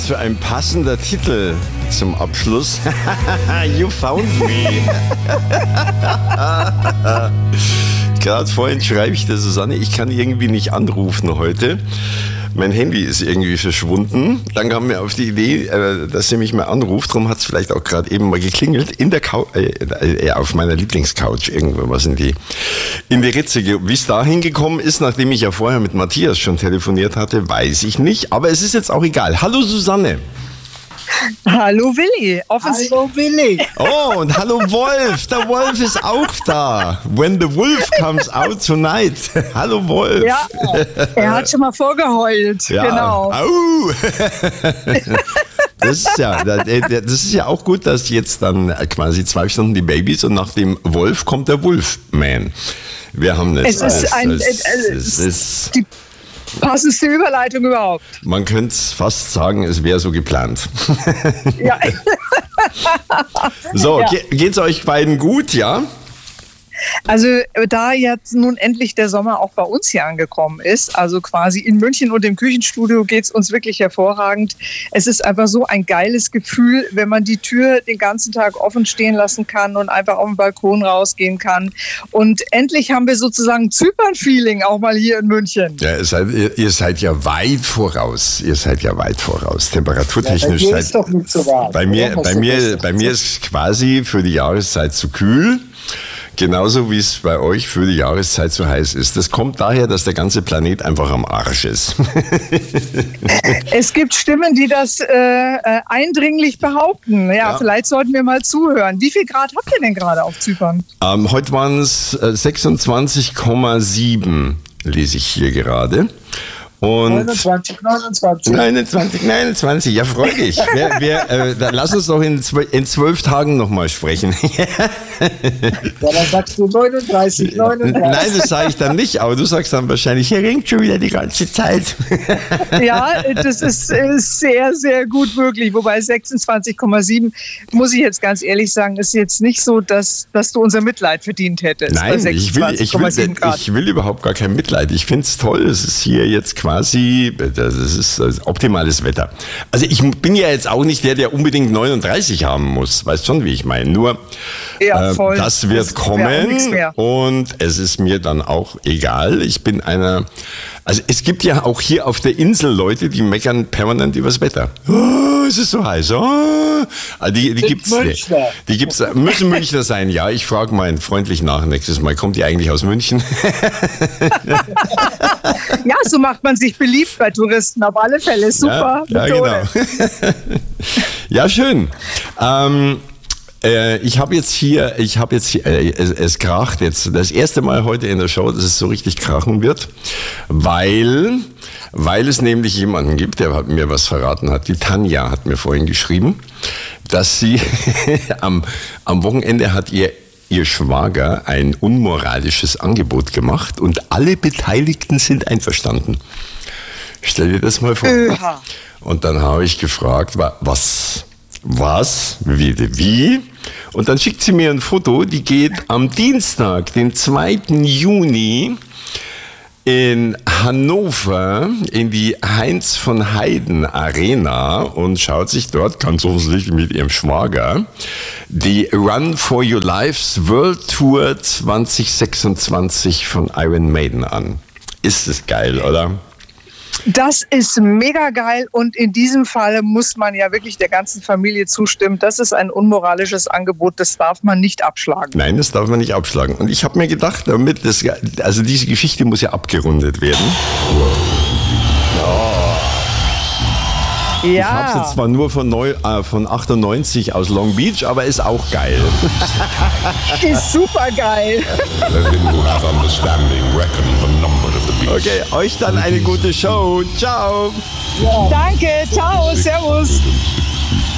für ein passender Titel zum Abschluss. You found me. Gerade vorhin schreibe ich der Susanne, ich kann irgendwie nicht anrufen heute. Mein Handy ist irgendwie verschwunden. Dann kam mir auf die Idee, dass sie mich mal anruft. Darum hat es vielleicht auch gerade eben mal geklingelt. In der auf meiner Lieblingscouch irgendwo was in die Ritze. Wie es da hingekommen ist, nachdem ich ja vorher mit Matthias schon telefoniert hatte, weiß ich nicht. Aber es ist jetzt auch egal. Hallo Susanne. Hallo Willi. Hallo Willi. Oh, und hallo Wolf. Der Wolf ist auch da. When the wolf comes out tonight. Hallo Wolf. Ja, er hat schon mal vorgeheult. Ja. Genau. Au. Das ist ja auch gut, dass jetzt dann quasi 2 Stunden die Babys und nach dem Wolf kommt der Wolfman. Wir haben das. Es ist die passendste Überleitung überhaupt. Man könnte fast sagen, es wäre so geplant. Ja. So, geht's euch beiden gut, ja? Also da jetzt nun endlich der Sommer auch bei uns hier angekommen ist, also quasi in München und im Küchenstudio geht es uns wirklich hervorragend. Es ist einfach so ein geiles Gefühl, wenn man die Tür den ganzen Tag offen stehen lassen kann und einfach auf den Balkon rausgehen kann. Und endlich haben wir sozusagen Zypern-Feeling auch mal hier in München. Ja, ihr seid ja weit voraus. Temperaturtechnisch. Ja, ist doch nicht so warm. Bei mir ist quasi für die Jahreszeit zu kühl. Genauso wie es bei euch für die Jahreszeit so heiß ist. Das kommt daher, dass der ganze Planet einfach am Arsch ist. Es gibt Stimmen, die das eindringlich behaupten. Ja, vielleicht sollten wir mal zuhören. Wie viel Grad habt ihr denn gerade auf Zypern? Heute waren es 26,7, lese ich hier gerade. Und 29, ja, freu dich. Dann lass uns doch in 12 Tagen nochmal sprechen. Ja, dann sagst du 39. Nein, das sage ich dann nicht, aber du sagst dann wahrscheinlich, er ringt schon wieder die ganze Zeit. Ja, das ist sehr, sehr gut möglich. Wobei 26,7, muss ich jetzt ganz ehrlich sagen, ist jetzt nicht so, dass du unser Mitleid verdient hättest. Nein, ich will überhaupt gar kein Mitleid. Ich finde es toll, es ist hier jetzt quasi, das ist optimales Wetter. Also ich bin ja jetzt auch nicht der unbedingt 39 haben muss. Weißt schon, wie ich meine. Nur, das wird kommen und es ist mir dann auch egal. Ich bin also es gibt ja auch hier auf der Insel Leute, die meckern permanent übers Wetter. Oh, es ist so heiß. Oh. Die gibt's. Müssen Münchner sein, ja. Ich frage mal freundlich nach nächstes Mal. Kommt ihr eigentlich aus München? Ja, so macht man sich beliebt bei Touristen. Auf alle Fälle. Super. Ja, genau. Ja, schön. Ich habe jetzt hier, es kracht jetzt das erste Mal heute in der Show, dass es so richtig krachen wird, weil es nämlich jemanden gibt, der mir was verraten hat. Die Tanja hat mir vorhin geschrieben, dass sie am Wochenende hat ihr Schwager ein unmoralisches Angebot gemacht und alle Beteiligten sind einverstanden. Stell dir das mal vor. Und dann habe ich gefragt, was? Wie? Und dann schickt sie mir ein Foto, die geht am Dienstag, den 2. Juni in Hannover in die Heinz von Heiden Arena und schaut sich dort, ganz offensichtlich mit ihrem Schwager, die Run for Your Lives World Tour 2026 von Iron Maiden an. Ist es geil, oder? Das ist mega geil und in diesem Fall muss man ja wirklich der ganzen Familie zustimmen. Das ist ein unmoralisches Angebot, das darf man nicht abschlagen. Nein, das darf man nicht abschlagen. Und ich habe mir gedacht, also diese Geschichte muss ja abgerundet werden. Ja. Ich habe es jetzt zwar nur von 98 aus Long Beach, aber ist auch geil. Ist super geil. Okay, euch dann eine gute Show. Ciao. Ja. Danke, ciao, servus.